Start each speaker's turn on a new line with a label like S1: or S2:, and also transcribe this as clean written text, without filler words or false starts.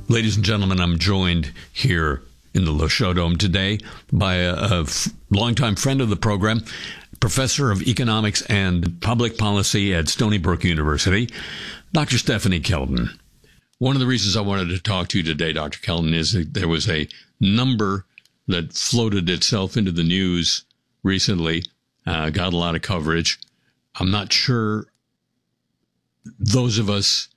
S1: Ladies and gentlemen, I'm joined here in the Show Dome today by a longtime friend of the program, professor of economics and public policy at Stony Brook University, Dr. Stephanie Kelton. One of the reasons I wanted to talk to you today, Dr. Kelton, is that there was a number that floated itself into the news recently, got a lot of coverage. I'm not sure those of us